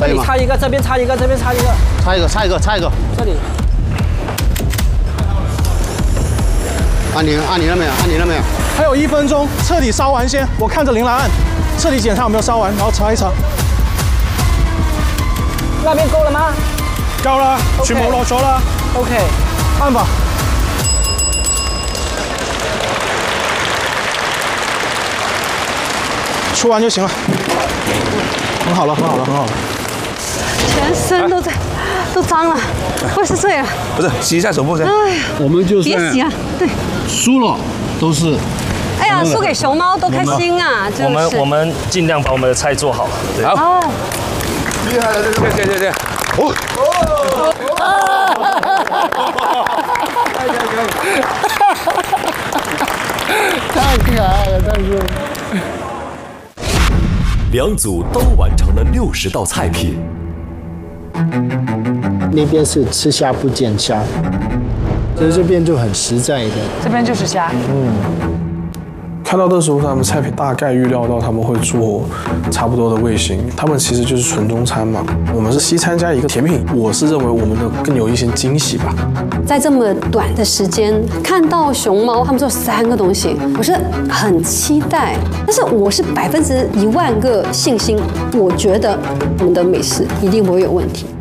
这里插一个，这边插一个，这边插一个。 插一个。 这里。 按铃了没有？ 还有1分钟，彻底烧完先。我看着铃来按，彻底检查有没有烧完，然后查一查。 那边够了吗？ 夠啦，全部落咗啦。 OK， 按吧。出完就行了。很好了。 全身都脏了，快是这样。 不是，洗一下手部先。 哎呀， 我们就别洗啊，对。 输了都是。 哎呀，输给熊猫多开心啊！ 我们尽量把我们的菜做好。 好。厉害了，这个。对。哦。 太可爱了，但是。 2组都完成了60道菜品。 那边是吃虾不见虾，所以这边就很实在的。 这边就是虾。 看到的时候，他们菜品大概预料到他们会做差不多的味型，他们其实就是纯中餐嘛。我们是西餐加一个甜品，我是认为我们的更有一些惊喜吧。 在这么短的时间看到熊猫他们做3个东西，我是很期待，但是我是10000%个信心，我觉得我们的美食一定不会有问题。